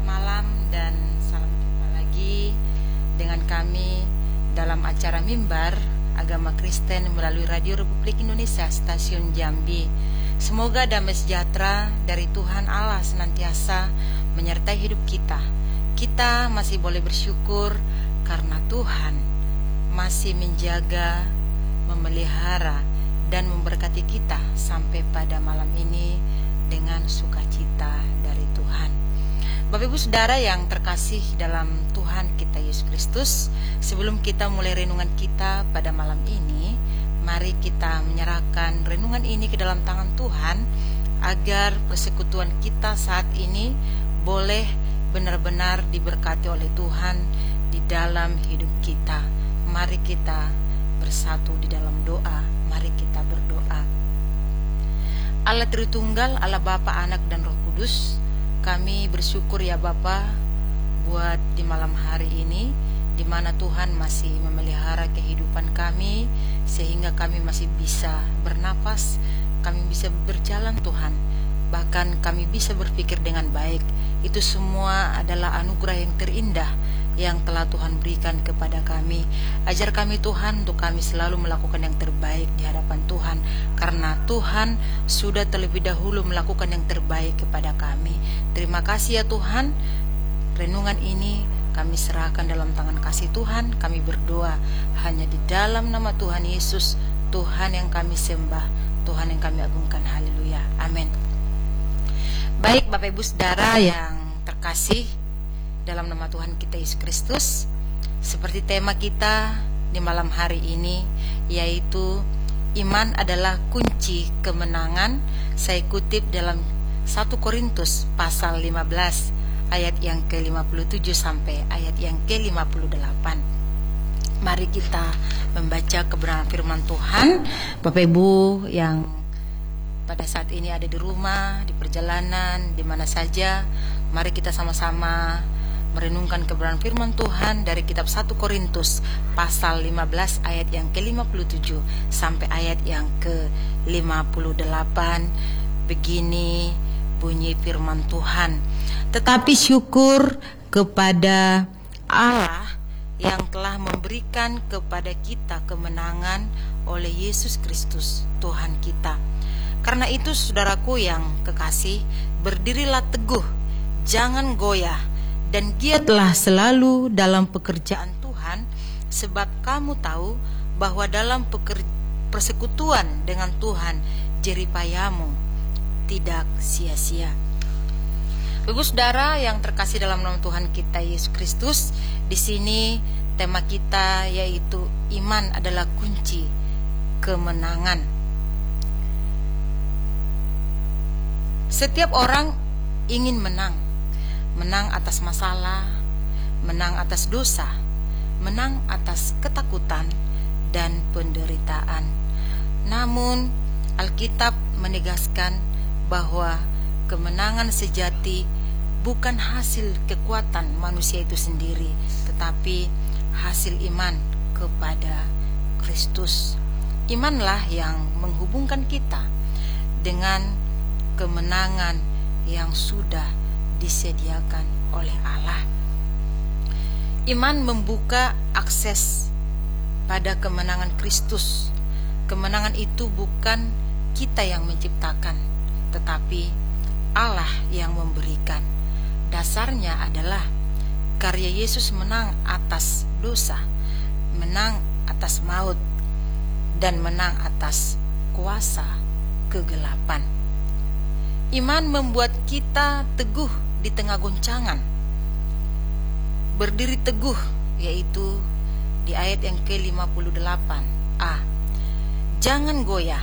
malam dan salam jumpa lagi dengan kami dalam acara Mimbar Agama Kristen melalui Radio Republik Indonesia Stasiun Jambi. Semoga damai sejahtera dari Tuhan Allah senantiasa menyertai hidup kita. Kita masih boleh bersyukur karena Tuhan masih menjaga, memelihara dan memberkati kita sampai pada malam ini dengan sukacita dari Tuhan. Bapak Ibu Saudara yang terkasih dalam Tuhan kita Yesus Kristus, sebelum kita mulai renungan kita pada malam ini, mari kita menyerahkan renungan ini ke dalam tangan Tuhan agar persekutuan kita saat ini boleh benar-benar diberkati oleh Tuhan di dalam hidup kita. Mari kita bersatu di dalam doa. Mari kita berdoa. Allah Tritunggal, Allah Bapa, Anak dan Roh Kudus, kami bersyukur ya Bapa buat di malam hari ini di mana Tuhan masih memelihara kehidupan kami sehingga kami masih bisa bernapas, kami bisa berjalan Tuhan, bahkan kami bisa berpikir dengan baik. Itu semua adalah anugerah yang terindah yang telah Tuhan berikan kepada kami. Ajar kami Tuhan untuk kami selalu melakukan yang terbaik di hadapan Tuhan, karena Tuhan sudah terlebih dahulu melakukan yang terbaik kepada kami. Terima kasih ya Tuhan. Renungan ini kami serahkan dalam tangan kasih Tuhan. Kami berdoa hanya di dalam nama Tuhan Yesus, Tuhan yang kami sembah, Tuhan yang kami agungkan. Haleluya, amin. Baik Bapak Ibu Saudara yang terkasih dalam nama Tuhan kita Yesus Kristus, seperti tema kita di malam hari ini, yaitu iman adalah kunci kemenangan. Saya kutip dalam 1 Korintus pasal 15 ayat yang ke-57 sampai ayat yang ke-58. Mari kita membaca kebenaran firman Tuhan. Bapak Ibu yang pada saat ini ada di rumah, di perjalanan, di mana saja, mari kita sama-sama merenungkan kebenaran firman Tuhan dari kitab 1 Korintus pasal 15 ayat yang ke-57 sampai ayat yang ke-58. Begini bunyi firman Tuhan. Tetapi syukur kepada Allah yang telah memberikan kepada kita kemenangan oleh Yesus Kristus Tuhan kita. Karena itu saudaraku yang kekasih, berdirilah teguh, jangan goyah, dan giatlah selalu dalam pekerjaan Tuhan, sebab kamu tahu bahwa dalam persekutuan dengan Tuhan jeripayamu tidak sia-sia. Bapak Saudara yang terkasih dalam nama Tuhan kita Yesus Kristus, di sini tema kita yaitu iman adalah kunci kemenangan. Setiap orang ingin menang atas masalah, menang atas dosa, menang atas ketakutan dan penderitaan. Namun Alkitab menegaskan bahwa kemenangan sejati bukan hasil kekuatan manusia itu sendiri, tetapi hasil iman kepada Kristus. Imanlah yang menghubungkan kita dengan kemenangan yang sudah disediakan oleh Allah. Iman membuka akses pada kemenangan Kristus. Kemenangan itu bukan kita yang menciptakan, tetapi Allah yang memberikan. Dasarnya adalah karya Yesus menang atas dosa, menang atas maut, dan menang atas kuasa kegelapan. Iman membuat kita teguh di tengah goncangan, berdiri teguh, yaitu di ayat yang ke-58a. Jangan goyah,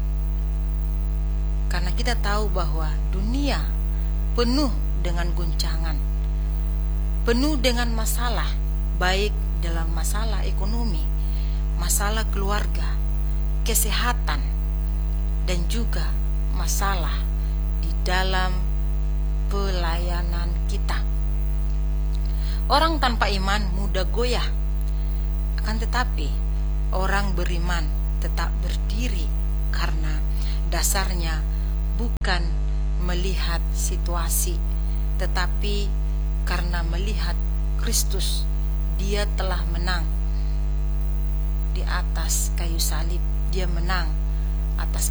karena kita tahu bahwa dunia penuh dengan goncangan, penuh dengan masalah, baik dalam masalah ekonomi, masalah keluarga, kesehatan, dan juga masalah di dalam pelayanan kita. Orang tanpa iman mudah goyah, akan tetapi orang beriman tetap berdiri karena dasarnya bukan melihat situasi, tetapi karena melihat Kristus. Dia telah menang di atas kayu salib. Dia menang atas